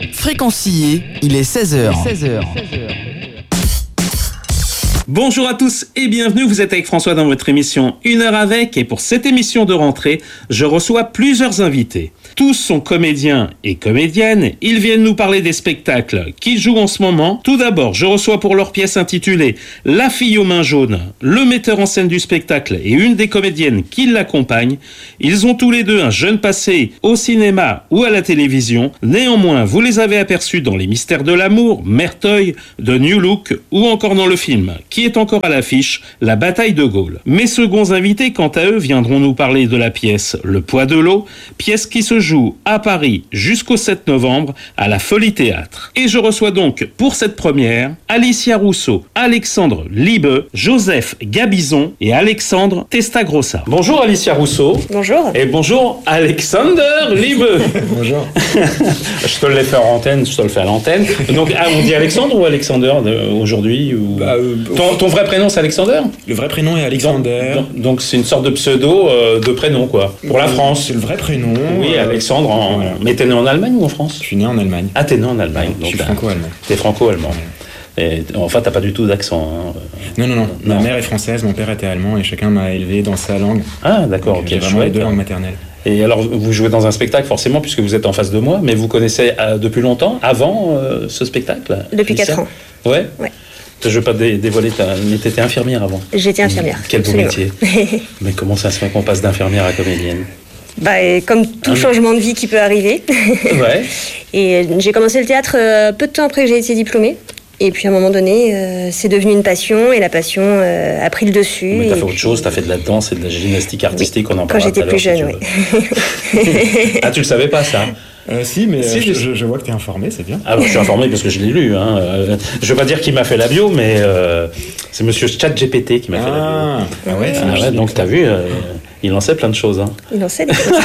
Fréquencier, il est 16h. Bonjour à tous et bienvenue, vous êtes avec François dans votre émission 1 heure avec, et pour cette émission de rentrée, je reçois plusieurs invités. Tous sont comédiens et comédiennes, ils viennent nous parler des spectacles qui jouent en ce moment. Tout d'abord, je reçois pour leur pièce intitulée La fille aux mains jaunes, le metteur en scène du spectacle et une des comédiennes qui l'accompagnent. Ils ont tous les deux un jeune passé au cinéma ou à la télévision. Néanmoins, vous les avez aperçus dans Les Mystères de l'amour, Merteuil, The New Look ou encore dans le film qui est encore à l'affiche, La bataille de Gaulle. Mes seconds invités, quant à eux, viendront nous parler de la pièce Le poids de l'eau, pièce qui se joue à Paris jusqu'au 7 novembre à la Folie Théâtre. Et je reçois donc pour cette première Alicia Rousseau, Alexandre Liebe, Joseph Gabizon et Alexandre Testagrossa. Bonjour Alicia Rousseau. Bonjour. Et bonjour Alexandre Liebe. Bonjour. Je te le fais en antenne, je te le fais à l'antenne. Donc on dit Alexandre ou Alexander aujourd'hui ou... Ton vrai prénom c'est Alexander ? Le vrai prénom est Alexander. Donc c'est une sorte de pseudo de prénom quoi, pour la France. C'est le vrai prénom. Oui, Alexandre. Voilà. Mais t'es né en Allemagne ou en France ? Je suis né en Allemagne. Ah, t'es né en Allemagne. Je suis franco-allemand. T'es franco-allemand. Et, enfin, t'as pas du tout d'accent. Non. Ma mère est française, mon père était allemand et chacun m'a élevé dans sa langue. Ah, d'accord, ok. J'ai vraiment les deux langues maternelles. Et alors, vous jouez dans un spectacle forcément, puisque vous êtes en face de moi, mais vous connaissez depuis longtemps, avant ce spectacle ? Depuis 4 ans. Ouais. Je ne veux pas dévoiler, mais tu étais infirmière avant. J'étais infirmière. Quel beau métier. Mais comment ça se fait qu'on passe d'infirmière à comédienne ? Comme tout changement de vie qui peut arriver. Ouais. Et j'ai commencé le théâtre peu de temps après que j'ai été diplômée. Et puis à un moment donné, c'est devenu une passion et la passion a pris le dessus. Mais t'as fait autre chose, t'as fait de la danse et de la gymnastique artistique, on en parlera tout à l'heure. Quand j'étais plus jeune, Ah, tu le savais pas ça ? Si, mais je vois que tu es informé, c'est bien. Ah, je suis informé parce que je l'ai lu. Hein. Je veux pas dire qui m'a fait la bio, mais c'est monsieur ChatGPT qui m'a fait la bio. Ouais, donc t'as vu, il en sait plein de choses. Hein. Il en sait des choses.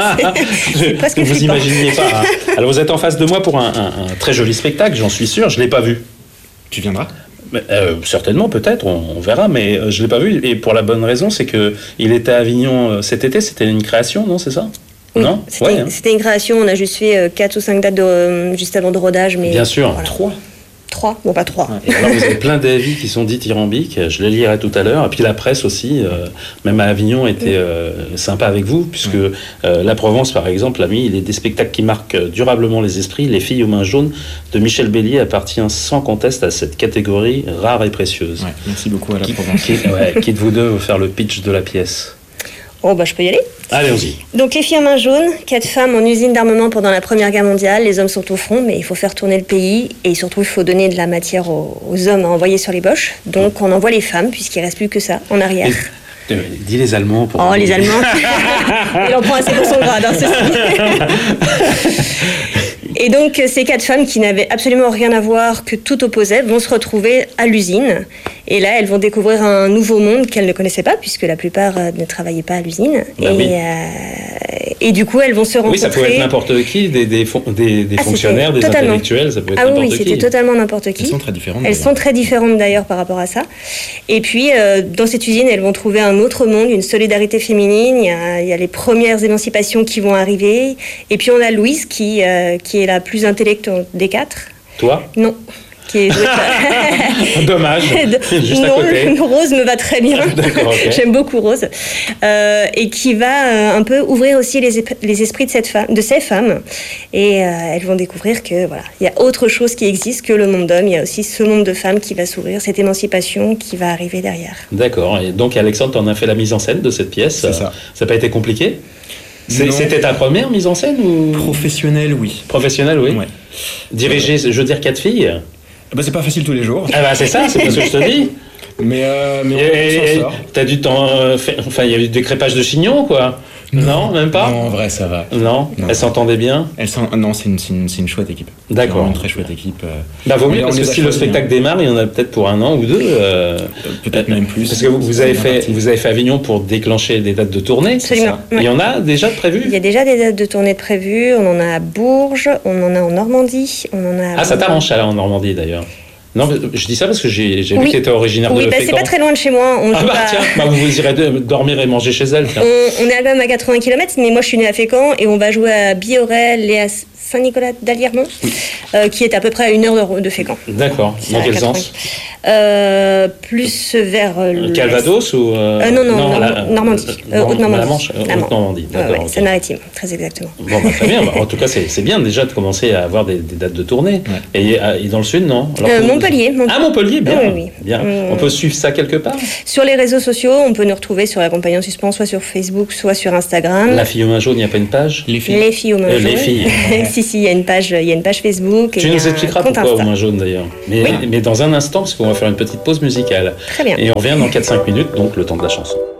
C'est presque vous flippant. imaginiez pas. Hein. Alors vous êtes en face de moi pour un très joli spectacle, j'en suis sûr, je l'ai pas vu. Tu viendras ? Certainement, peut-être, on verra, mais je l'ai pas vu. Et pour la bonne raison, c'est que il était à Avignon cet été, c'était une création, non, c'est ça ? Oui, non c'était une création, on a juste fait 4 ou 5 dates juste avant de rodage. Mais bien sûr, voilà. 3. Bon, pas 3. Ouais. Et alors vous avez plein d'avis qui sont dithyrambiques, je les lirai tout à l'heure, et puis la presse aussi, même à Avignon, était sympa avec vous, puisque la Provence, par exemple, l'a mis, il est des spectacles qui marquent durablement les esprits. Les filles aux mains jaunes de Michel Bélier appartient sans conteste à cette catégorie rare et précieuse. Ouais, merci beaucoup à la Provence. Qui de vous deux veut faire le pitch de la pièce ? Oh, je peux y aller. Allez-y. Donc, les filles à main jaune, 4 femmes en usine d'armement pendant la Première Guerre mondiale. Les hommes sont au front, mais il faut faire tourner le pays. Et surtout, il faut donner de la matière aux hommes à envoyer sur les boches. Donc, on envoie les femmes, puisqu'il ne reste plus que ça, en arrière. Dis les Allemands. Oh, les Allemands. Il en prend assez pour son grade, ceci. Et donc, ces 4 femmes qui n'avaient absolument rien à voir, que tout opposait, vont se retrouver à l'usine. Et là, elles vont découvrir un nouveau monde qu'elles ne connaissaient pas, puisque la plupart ne travaillaient pas à l'usine. Et du coup, elles vont se rencontrer. Oui, ça pouvait être n'importe qui, des fonctionnaires, des intellectuels, ça pouvait être n'importe qui. Oui, c'était totalement n'importe qui. Elles sont très différentes. Elles sont très différentes d'ailleurs par rapport à ça. Et puis, dans cette usine, elles vont trouver un autre monde, une solidarité féminine. Il y a les premières émancipations qui vont arriver. Et puis, on a Louise qui est la plus intellectuelle des 4. Toi ? Non. Dommage. Juste à côté. Rose me va très bien. D'accord, okay. J'aime beaucoup Rose. Et qui va un peu ouvrir aussi les esprits de ces femmes. Et elles vont découvrir que voilà, il y a autre chose qui existe que le monde d'hommes. Il y a aussi ce monde de femmes qui va s'ouvrir, cette émancipation qui va arriver derrière. D'accord. Et donc Alexandre, tu en as fait la mise en scène de cette pièce. C'est ça. Ça n'a pas été compliqué ? C'était ta première mise en scène ou... Professionnelle, oui. Professionnelle, oui. Ouais. Diriger, je veux dire, 4 filles. C'est pas facile tous les jours. Ah c'est ça, c'est ce que je te dis. Mais on s'en sort. T'as du temps... il y a eu des crépages de chignons, quoi. Non, même pas. Non, en vrai, ça va. Non. Elles s'entendaient bien. Non, c'est une chouette équipe. D'accord. C'est une très chouette équipe. Vaut mieux, parce que si le spectacle démarre, il y en a peut-être pour 1 an ou 2. Peut-être même plus. Parce que vous avez fait Avignon pour déclencher des dates de tournée. Absolument. Il y en a déjà de prévues ? Il y a déjà des dates de tournée de prévues. On en a à Bourges, on en a en Normandie, on en a. Ça t'arrange ça là en Normandie d'ailleurs. Non, je dis ça parce que j'ai vu que tu étais originaire de Fécamp. Oui, c'est pas très loin de chez moi. Vous irez dormir et manger chez elle. On est quand même à 80 km, mais moi je suis née à Fécamp et on va jouer à Biorel et à Saint-Nicolas d'Aliermont, qui est à peu près à 1 heure de Fécamp. D'accord. C'est Dans à quel 80. sens? Plus vers Calvados ou non, Normandie. Haute-Normandie. La Manche, Haute-Normandie. Ouais, D'accord. ouais, ok. Seine-Maritime, très exactement. Bon, bah, très bien. Bah, en tout cas, c'est bien déjà de commencer à avoir des dates de tournée. Ouais. Et dans le sud, non? Montpellier. Ah, Montpellier, bien. Oui, oui. Bien. On peut suivre ça quelque part? Sur les réseaux sociaux, on peut nous retrouver sur La Compagnie en Suspens, soit sur Facebook, soit sur Instagram. La fille aux mains jaunes, il n'y a pas une page? Les filles. Les filles aux mains jaunes. Les filles. si, il y a une page Facebook. Tu et il y nous a un expliqueras compte pourquoi aux Insta. mains jaunes d'ailleurs. Mais dans un instant, parce qu'on va faire une petite pause musicale. Très bien. Et on revient dans 4-5 minutes, donc le temps de la chanson.